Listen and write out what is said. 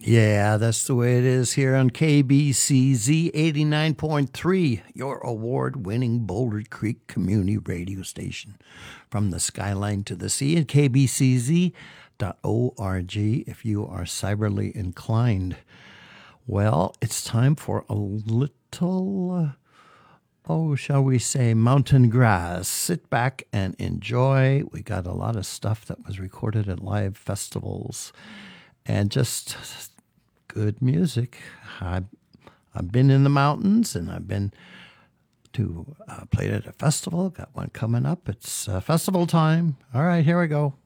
Yeah, that's the way it is here on KBCZ 89.3, your award winning Boulder Creek community radio station. From the skyline to the sea at kbcz.org if you are cyberly inclined. Well, it's time for a little, shall we say, mountain grass. Sit back and enjoy. We got a lot of stuff that was recorded at live festivals and just good music. I've been in the mountains and I've been to played at a festival. Got one coming up. It's festival time. All right, here we go.